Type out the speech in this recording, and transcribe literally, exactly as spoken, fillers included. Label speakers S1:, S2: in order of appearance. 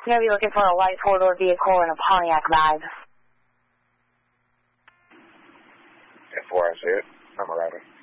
S1: You're going to be looking for a white four-door vehicle and a Pontiac Vibe.
S2: ten four, I see it. I'm arriving.